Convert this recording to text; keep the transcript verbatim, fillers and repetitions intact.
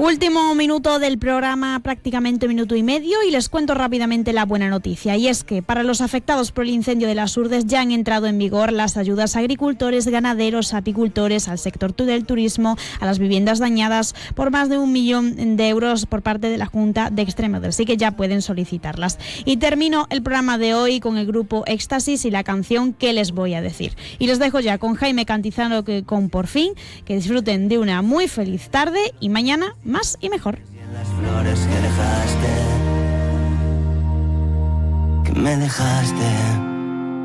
Último minuto del programa, prácticamente un minuto y medio, y les cuento rápidamente la buena noticia, y es que para los afectados por el incendio de las Urdes ya han entrado en vigor las ayudas a agricultores, ganaderos, apicultores, al sector del turismo, a las viviendas dañadas por más de un millón de euros por parte de la Junta de Extremadura, así que ya pueden solicitarlas. Y termino el programa de hoy con el grupo Éxtasis y la canción ¿Qué les voy a decir? Y les dejo ya con Jaime Cantizano que con Por fin, que disfruten de una muy feliz tarde y mañana más y mejor. Las flores que dejaste, que me dejaste.